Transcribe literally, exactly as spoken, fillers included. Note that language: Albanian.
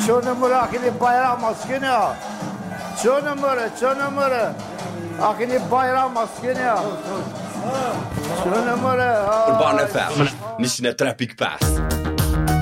Ço numara akili bayram maskeni ya. Ço numara, ço numara. Akili bayram maskeni ya. Ço numara. Urban F M, nisina Traffic Pass.